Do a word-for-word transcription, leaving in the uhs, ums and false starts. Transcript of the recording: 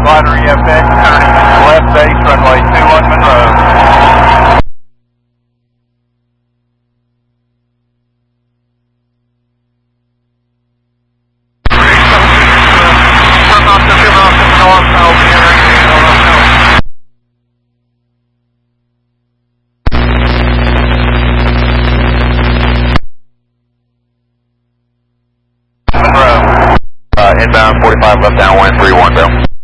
Glider E F X turning left base runway two one Monroe. Uh, inbound forty-five left down one three one, Bill.